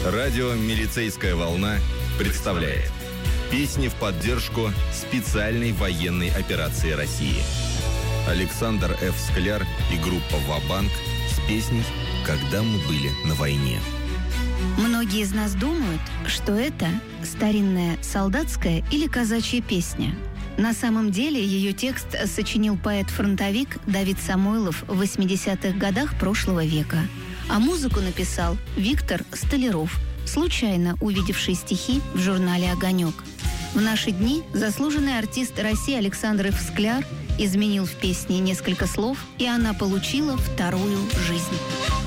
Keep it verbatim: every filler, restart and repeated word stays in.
Радио «Милицейская волна» представляет песни в поддержку специальной военной операции России. Александр Ф. Скляр и группа «Ва-банк» с песней «Когда мы были на войне». Многие из нас думают, что это старинная солдатская или казачья песня. На самом деле ее текст сочинил поэт-фронтовик Давид Самойлов в восьмидесятых годах прошлого века. А музыку написал Виктор Столяров, случайно увидевший стихи в журнале «Огонек». В наши дни заслуженный артист России Александр Ф. Скляр изменил в песне несколько слов, и она получила вторую жизнь.